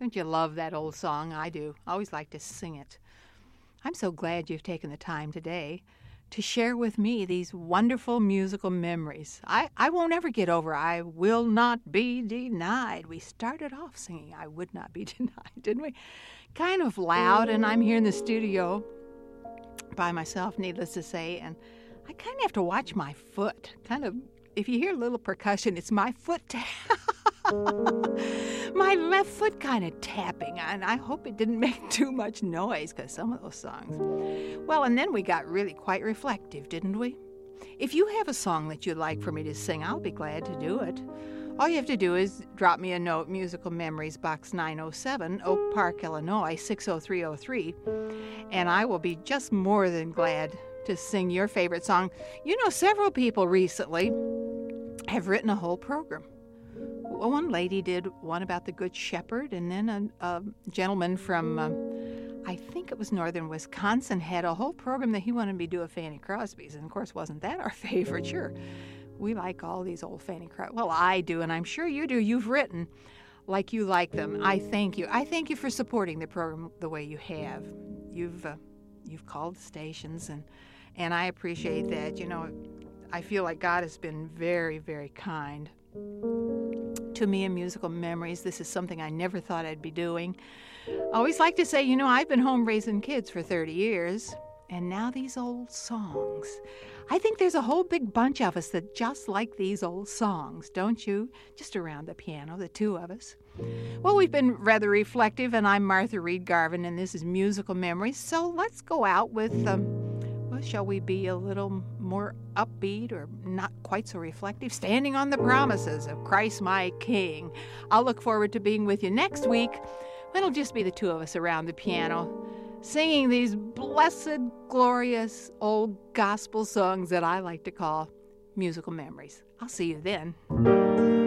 Don't you love that old song? I do. I always like to sing it. I'm so glad you've taken the time today to share with me these wonderful musical memories. I won't ever get over I Will Not Be Denied. We started off singing I Would Not Be Denied, didn't we? Kind of loud, and I'm here in the studio by myself, needless to say, and I kind of have to watch my foot. Kind of, if you hear a little percussion, it's my foot my left foot kind of tapping, and I hope it didn't make too much noise, because some of those songs. Well, and then we got really quite reflective, didn't we? If you have a song that you'd like for me to sing, I'll be glad to do it. All you have to do is drop me a note, Musical Memories, Box 907, Oak Park, Illinois, 60303, and I will be just more than glad to sing your favorite song. You know, several people recently have written a whole program. One lady did one about the Good Shepherd, and then a gentleman from, I think it was northern Wisconsin, had a whole program that he wanted me to do of Fanny Crosby's. And, of course, wasn't that our favorite? Sure. We like all these old Fanny Crosby. Well, I do, and I'm sure you do. You've written like you like them. I thank you. I thank you for supporting the program the way you have. You've called the stations, and I appreciate that. You know, I feel like God has been very, very kind to me in Musical Memories. This is something I never thought I'd be doing. I always like to say, you know, I've been home raising kids for 30 years, and now these old songs. I think there's a whole big bunch of us that just like these old songs, don't you? Just around the piano, the two of us. Well, we've been rather reflective, and I'm Martha Reed Garvin, and this is Musical Memories. So let's go out with, well, shall we be a little more upbeat or not quite so reflective? Standing on the Promises of Christ my King. I'll look forward to being with you next week. It'll just be the two of us around the piano, singing these blessed, glorious old gospel songs that I like to call Musical Memories. I'll see you then.